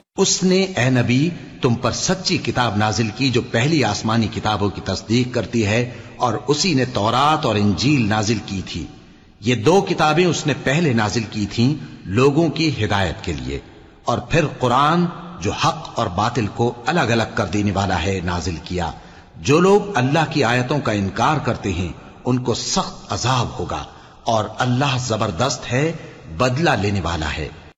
उसने ए नबी तुम पर सच्ची किताब नाजिल की जो पहली आसमानी किताबों की तस्दीक करती है, और उसी ने तौरात और इंजील नाजिल की थी। ये दो किताबें उसने पहले नाजिल की थीं लोगों की हिदायत के लिए, और फिर कुरान जो हक और बातिल को अलग अलग कर देने वाला है नाजिल किया। जो लोग अल्लाह की आयतों का इनकार करते हैं उनको सख्त अजाब होगा, और अल्लाह जबरदस्त है, बदला लेने वाला है।